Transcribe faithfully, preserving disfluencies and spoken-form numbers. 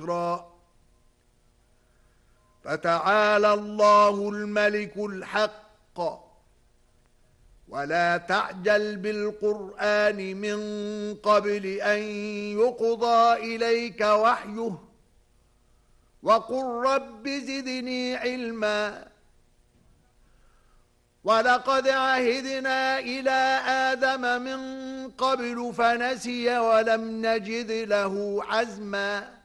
ذكرا. فتعالى الله الملك الحق، ولا تعجل بالقرآن من قبل أن يقضى إليك وحيه، وقل رب زدني علما. ولقد عهدنا إلى آدم من قبل فنسي ولم نجد له عزما.